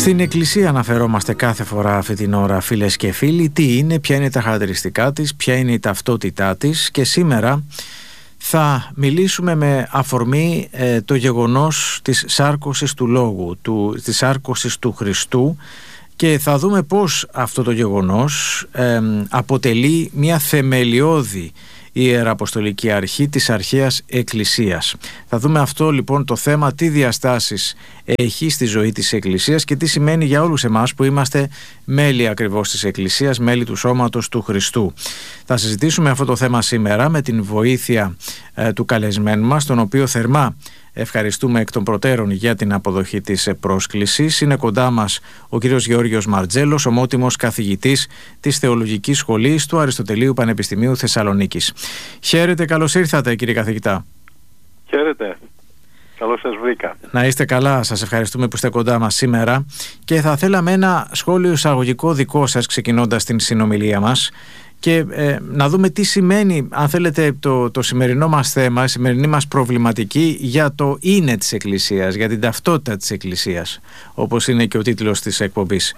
Στην Εκκλησία αναφερόμαστε κάθε φορά αυτή την ώρα, φίλες και φίλοι, τι είναι, ποια είναι τα χαρακτηριστικά της, ποια είναι η ταυτότητά της, και σήμερα θα μιλήσουμε με αφορμή το γεγονός της σάρκωσης του Λόγου, της σάρκωσης του Χριστού, και θα δούμε πώς αυτό το γεγονός αποτελεί μια θεμελιώδη ιεραποστολική αρχή της αρχαίας Εκκλησίας. Θα δούμε αυτό λοιπόν το θέμα, τι διαστάσεις έχει στη ζωή της Εκκλησίας και τι σημαίνει για όλους εμάς που είμαστε μέλη ακριβώς της Εκκλησίας, μέλη του σώματος του Χριστού. Θα συζητήσουμε αυτό το θέμα σήμερα με την βοήθεια του καλεσμένου μας, τον οποίο θερμά ευχαριστούμε εκ των προτέρων για την αποδοχή της πρόσκλησης. Είναι κοντά μας ο κύριος Γεώργιος Μαρτζέλος, ομότιμος καθηγητής της Θεολογικής Σχολής του Αριστοτελείου Πανεπιστημίου Θεσσαλονίκης. Χαίρετε, καλώς ήρθατε κύριε καθηγητά. Χαίρετε, καλώς σας βρήκα. Να είστε καλά, σας ευχαριστούμε που είστε κοντά μας σήμερα, και θα θέλαμε ένα σχόλιο εισαγωγικό δικό σας ξεκινώντας την συνομιλία μας και να δούμε τι σημαίνει, αν θέλετε, το σημερινό μας θέμα, η σημερινή μας προβληματική για το είναι της Εκκλησίας, για την ταυτότητα της Εκκλησίας, όπως είναι και ο τίτλος της εκπομπής.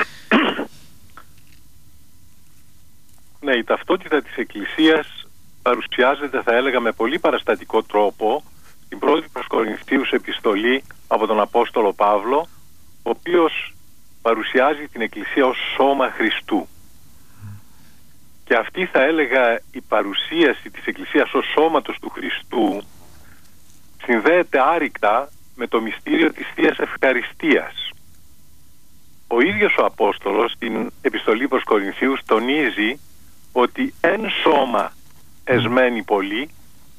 Ναι, η ταυτότητα της Εκκλησίας παρουσιάζεται, θα έλεγα, με πολύ παραστατικό τρόπο στην πρώτη προς Κορινθίους επιστολή από τον Απόστολο Παύλο, ο οποίος παρουσιάζει την Εκκλησία ως σώμα Χριστού. Και αυτή, θα έλεγα, η παρουσίαση της Εκκλησίας ως σώματος του Χριστού συνδέεται άρρηκτα με το μυστήριο της Θείας Ευχαριστίας. Ο ίδιος ο Απόστολος στην επιστολή προς Κορινθίους τονίζει ότι εν σώμα εσμένει πολύ,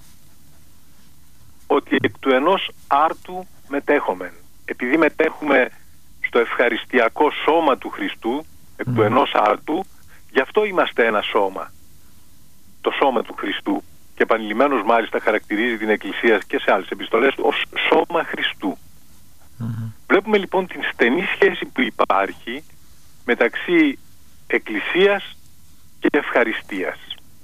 ότι εκ του ενός άρτου μετέχομεν. Επειδή μετέχουμε στο ευχαριστιακό σώμα του Χριστού, εκ του ενός άρτου, γι' αυτό είμαστε ένα σώμα, το σώμα του Χριστού, και επανειλημμένως μάλιστα χαρακτηρίζει την Εκκλησία και σε άλλες επιστολές ως σώμα Χριστού. Βλέπουμε λοιπόν την στενή σχέση που υπάρχει μεταξύ Εκκλησίας και ευχαριστίας.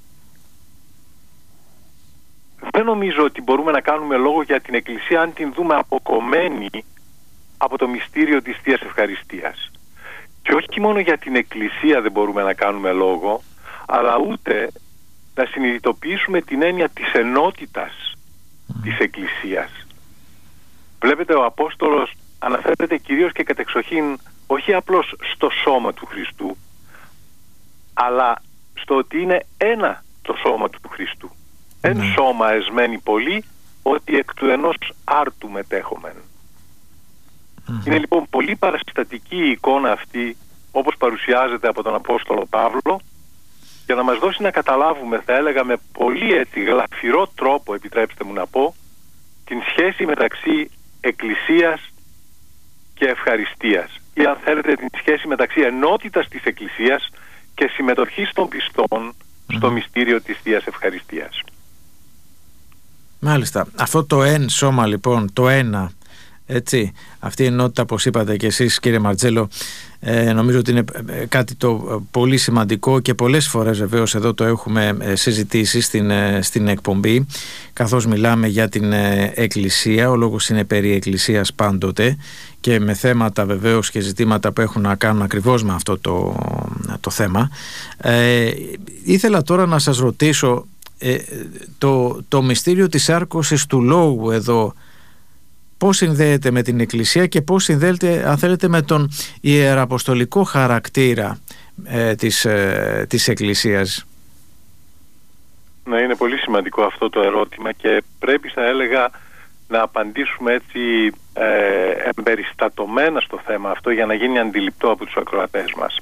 Δεν νομίζω ότι μπορούμε να κάνουμε λόγο για την Εκκλησία αν την δούμε αποκομμένη από το μυστήριο της Θείας Ευχαριστίας. Και όχι μόνο για την Εκκλησία δεν μπορούμε να κάνουμε λόγο, αλλά ούτε να συνειδητοποιήσουμε την έννοια της ενότητας της Εκκλησίας. Βλέπετε, ο Απόστολος αναφέρεται κυρίως και κατεξοχήν όχι απλώς στο σώμα του Χριστού, αλλά στο ότι είναι ένα το σώμα του Χριστού. Εν σώμα εσμένει πολύ, ότι εκ του ενός άρτου μετέχομεν. Είναι λοιπόν πολύ παραστατική η εικόνα αυτή, όπως παρουσιάζεται από τον Απόστολο Παύλο, για να μας δώσει να καταλάβουμε, θα έλεγα, με πολύ έτσι γλαφυρό τρόπο, επιτρέψτε μου να πω, την σχέση μεταξύ Εκκλησίας και ευχαριστίας, ή αν θέλετε την σχέση μεταξύ ενότητας της Εκκλησίας και συμμετοχής των πιστών στο μυστήριο της Θείας Ευχαριστίας. Μάλιστα. Αυτό το εν σώμα λοιπόν, το ένα, έτσι, αυτή η ενότητα, όπως είπατε και εσείς κύριε Μαρτζέλο, νομίζω ότι είναι κάτι το πολύ σημαντικό, και πολλές φορές βεβαίως εδώ το έχουμε συζητήσει στην εκπομπή, καθώς μιλάμε για την Εκκλησία. Ο λόγος είναι περί Εκκλησίας πάντοτε, και με θέματα βεβαίως και ζητήματα που έχουν να κάνουν ακριβώς με αυτό το θέμα. Ήθελα τώρα να σας ρωτήσω, το μυστήριο της σάρκωσης του Λόγου εδώ πώς συνδέεται με την Εκκλησία και πώς συνδέεται, αν θέλετε, με τον ιεραποστολικό χαρακτήρα της Εκκλησίας? Ναι, είναι πολύ σημαντικό αυτό το ερώτημα και πρέπει, θα έλεγα, να απαντήσουμε έτσι εμπεριστατωμένα στο θέμα αυτό για να γίνει αντιληπτό από τους ακροατές μας.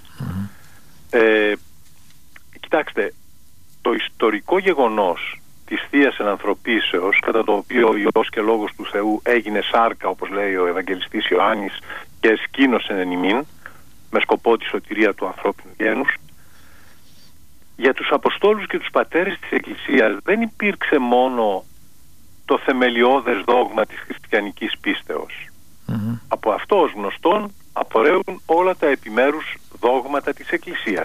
Κοιτάξτε, το ιστορικό γεγονός της Θείας Ενανθρωπίσεως, κατά το οποίο ο Υιός και Λόγος του Θεού έγινε σάρκα, όπως λέει ο Ευαγγελιστής Ιωάννης, και εσκήνωσεν εν ημίν, με σκοπό τη σωτηρία του ανθρώπινου γένους, για τους Αποστόλους και τους πατέρες της Εκκλησίας δεν υπήρξε μόνο το θεμελιώδες δόγμα της χριστιανικής πίστεως. Από αυτό ως γνωστόν απορρέουν όλα τα επιμέρους δόγματα της Εκκλησίας.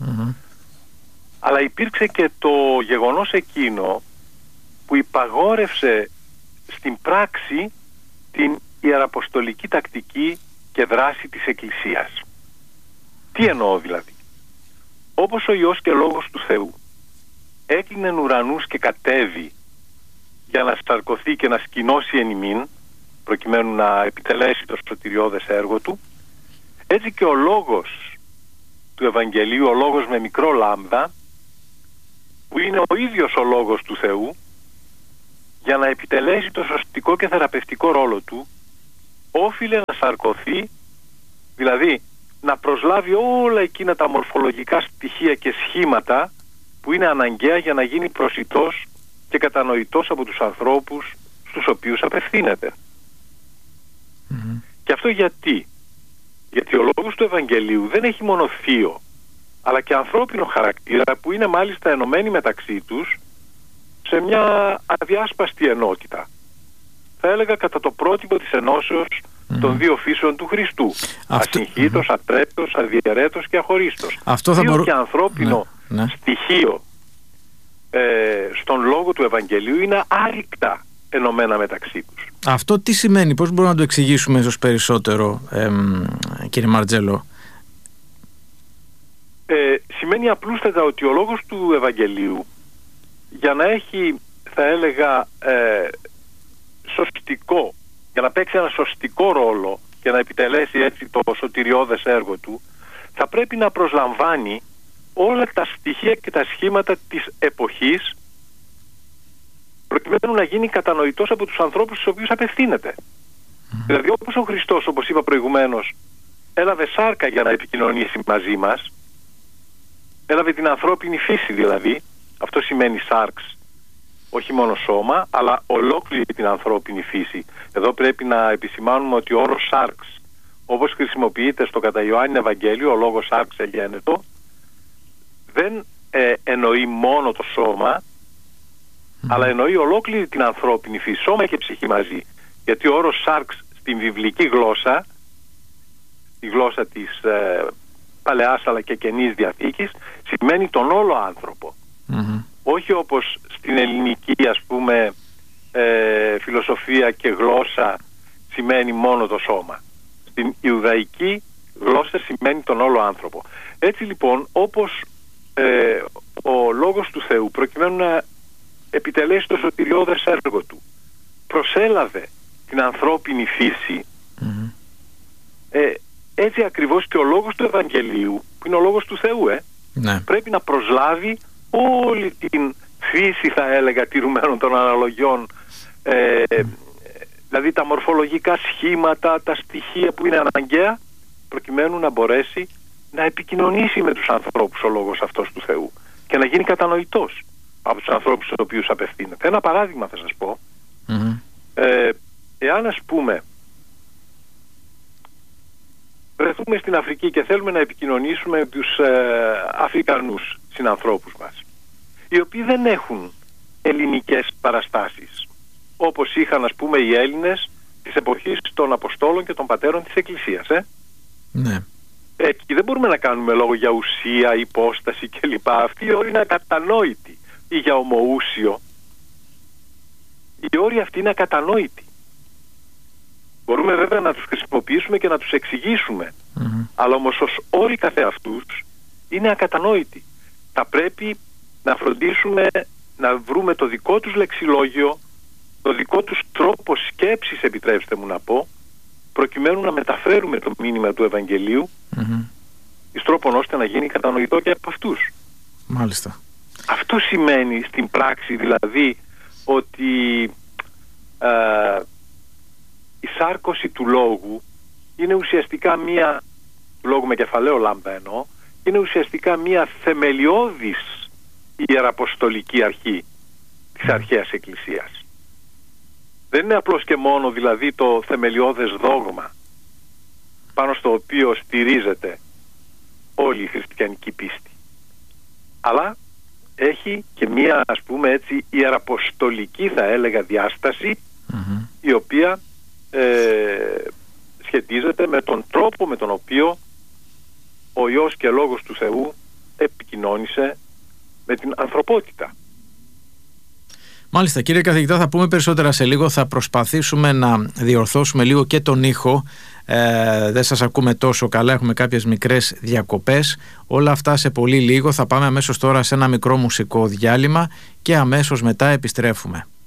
Αλλά υπήρξε και το γεγονός εκείνο που υπαγόρευσε στην πράξη την ιεραποστολική τακτική και δράση της Εκκλησίας. Τι εννοώ δηλαδή? Όπως ο Υιός και Λόγος του Θεού έκλεινε ουρανούς και κατέβη για να σαρκωθεί και να σκηνώσει εν ημίν, προκειμένου να επιτελέσει το σωτηριώδες έργο του, έτσι και ο Λόγος του Ευαγγελίου, ο Λόγος με μικρό λάμδα, που είναι ο ίδιος ο Λόγος του Θεού, για να επιτελέσει το σωστικό και θεραπευτικό ρόλο του, όφιλε να σαρκωθεί, δηλαδή να προσλάβει όλα εκείνα τα μορφολογικά στοιχεία και σχήματα που είναι αναγκαία για να γίνει προσιτός και κατανοητός από τους ανθρώπους στους οποίους απευθύνεται. Και αυτό γιατί? Γιατί ο Λόγος του Ευαγγελίου δεν έχει μόνο θείο, αλλά και ανθρώπινο χαρακτήρα, που είναι μάλιστα ενωμένοι μεταξύ τους σε μια αδιάσπαστη ενότητα. Θα έλεγα κατά το πρότυπο της ενώσεως των δύο φύσεων του Χριστού. Ασυγχύτως, ατρέπτος, αδιαιρέτος και αχωρίστος. Θείο και ανθρώπινο στοιχείο στον Λόγο του Ευαγγελίου είναι άρρηκτα ενωμένα μεταξύ τους. Αυτό τι σημαίνει, πώς μπορούμε να το εξηγήσουμε ίσως περισσότερο, κύριε Μαρτζέλο? Σημαίνει απλούστατα ότι ο Λόγος του Ευαγγελίου, για να έχει, θα έλεγα, σωστικό, για να παίξει ένα σωστικό ρόλο και να επιτελέσει έτσι το σωτηριώδες έργο του, θα πρέπει να προσλαμβάνει όλα τα στοιχεία και τα σχήματα της εποχής, προκειμένου να γίνει κατανοητός από τους ανθρώπους στους οποίους απευθύνεται. Δηλαδή, όπως ο Χριστός, όπως είπα προηγουμένως, έλαβε σάρκα για να επικοινωνήσει μαζί μας, έλαβε την ανθρώπινη φύση δηλαδή, αυτό σημαίνει σάρξ, όχι μόνο σώμα, αλλά ολόκληρη την ανθρώπινη φύση. Εδώ πρέπει να επισημάνουμε ότι ο όρος σάρξ, όπως χρησιμοποιείται στο κατά Ιωάννη Ευαγγέλιο, ο λόγος σάρξ εγένετο, δεν εννοεί μόνο το σώμα, αλλά εννοεί ολόκληρη την ανθρώπινη φύση, σώμα και ψυχή μαζί. Γιατί ο όρος σάρξ στην βιβλική γλώσσα, τη γλώσσα της Παλαιάς αλλά και Καινής Διαθήκης, σημαίνει τον όλο άνθρωπο. Όχι όπως στην ελληνική, ας πούμε, φιλοσοφία και γλώσσα σημαίνει μόνο το σώμα. Στην Ιουδαϊκή γλώσσα σημαίνει τον όλο άνθρωπο. Έτσι λοιπόν, όπως ο Λόγος του Θεού, προκειμένου να επιτελέσει το σωτηριώδες έργο του, προσέλαβε την ανθρώπινη φύση, έτσι ακριβώς και ο Λόγος του Ευαγγελίου, που είναι ο Λόγος του Θεού, πρέπει να προσλάβει όλη την φύση, θα έλεγα, τηρουμένων των αναλογιών, δηλαδή τα μορφολογικά σχήματα, τα στοιχεία που είναι αναγκαία, προκειμένου να μπορέσει να επικοινωνήσει με τους ανθρώπους ο Λόγος αυτός του Θεού και να γίνει κατανοητός από τους ανθρώπους στους οποίους απευθύνεται. Ένα παράδειγμα θα σας πω. Εάν, ας πούμε, βρεθούμε στην Αφρική και θέλουμε να επικοινωνήσουμε με τους Αφρικανούς συνανθρώπους μας, οι οποίοι δεν έχουν ελληνικές παραστάσεις, όπως είχαν, ας πούμε, οι Έλληνες της εποχής των Αποστόλων και των πατέρων της Εκκλησίας. Ναι. Εκεί δεν μπορούμε να κάνουμε λόγο για ουσία, υπόσταση κλπ. Αυτοί οι όροι είναι ακατανόητοι. Ή για ομοούσιο. Οι όροι αυτοί είναι ακατανόητοι. Μπορούμε βέβαια να τους χρησιμοποιήσουμε και να τους εξηγήσουμε. Αλλά όμως ως όροι καθεαυτούς είναι ακατανόητοι. Θα πρέπει να φροντίσουμε να βρούμε το δικό τους λεξιλόγιο, το δικό τους τρόπο σκέψης, επιτρέψτε μου να πω, προκειμένου να μεταφέρουμε το μήνυμα του Ευαγγελίου εις τρόπον ώστε να γίνει κατανοητό και από αυτούς. Μάλιστα. Αυτό σημαίνει στην πράξη δηλαδή ότι η σάρκωση του λόγου είναι ουσιαστικά μία, λόγου με κεφαλαίο λάμπα εννοώ, είναι ουσιαστικά μία θεμελιώδης ιεραποστολική αρχή της αρχαίας Εκκλησίας. Δεν είναι απλώς και μόνο δηλαδή το θεμελιώδες δόγμα πάνω στο οποίο στηρίζεται όλη η χριστιανική πίστη, αλλά έχει και μία, ας πούμε έτσι, ιεραποστολική, θα έλεγα, διάσταση, η οποία σχετίζεται με τον τρόπο με τον οποίο ο Υιός και Λόγος του Θεού επικοινώνησε με την ανθρωπότητα. Μάλιστα, κύριε καθηγητά, θα πούμε περισσότερα σε λίγο. Θα προσπαθήσουμε να διορθώσουμε λίγο και τον ήχο. δεν σας ακούμε τόσο καλά, έχουμε κάποιες μικρές διακοπές. Όλα αυτά σε πολύ λίγο. Θα πάμε αμέσως τώρα σε ένα μικρό μουσικό διάλειμμα και αμέσως μετά επιστρέφουμε.